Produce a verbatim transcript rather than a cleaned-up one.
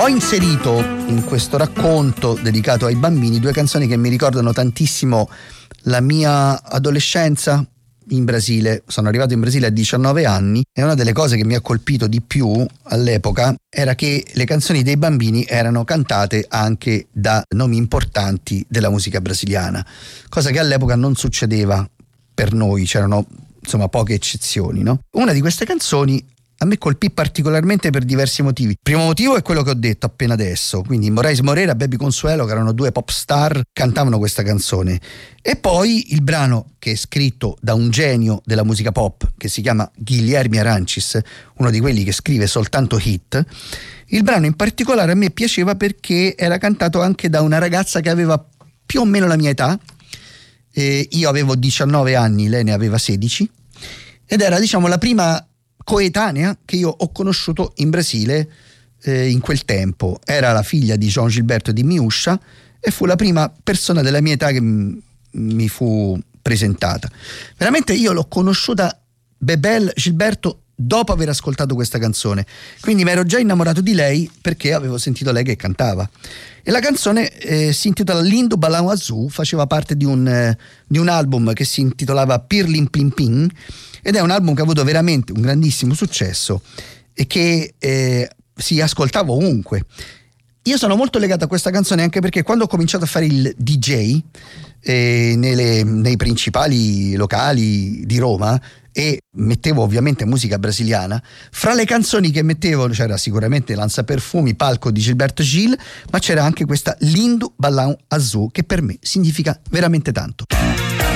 Ho inserito in questo racconto dedicato ai bambini due canzoni che mi ricordano tantissimo la mia adolescenza in Brasile. Sono arrivato in Brasile a diciannove anni e una delle cose che mi ha colpito di più all'epoca era che le canzoni dei bambini erano cantate anche da nomi importanti della musica brasiliana, cosa che all'epoca non succedeva per noi, c'erano insomma poche eccezioni, no? Una di queste canzoni a me colpì particolarmente per diversi motivi. Il primo motivo è quello che ho detto appena adesso, quindi Moraes Moreira e Baby Consuelo, che erano due pop star, cantavano questa canzone. E poi il brano, che è scritto da un genio della musica pop che si chiama Guilherme Arantes, uno di quelli che scrive soltanto hit. Il brano in particolare a me piaceva perché era cantato anche da una ragazza che aveva più o meno la mia età. Eh, io avevo diciannove anni, lei ne aveva sedici, ed era, diciamo, la prima coetanea che io ho conosciuto in Brasile eh, in quel tempo. Era la figlia di João Gilberto di Miúcha e fu la prima persona della mia età che m- mi fu presentata. Veramente io l'ho conosciuta, Bebel Gilberto, dopo aver ascoltato questa canzone, quindi mi ero già innamorato di lei perché avevo sentito lei che cantava. E la canzone eh, si intitola Lindo Balão Azul, faceva parte di un, eh, di un album che si intitolava Pirlim Plim Pim, ed è un album che ha avuto veramente un grandissimo successo e che eh, si ascoltava ovunque. Io sono molto legato a questa canzone anche perché quando ho cominciato a fare il D J eh, nelle, nei principali locali di Roma e mettevo ovviamente musica brasiliana, fra le canzoni che mettevo c'era sicuramente Lançaperfume, Palco di Gilberto Gil, ma c'era anche questa Lindo Balão Azul, che per me significa veramente tanto.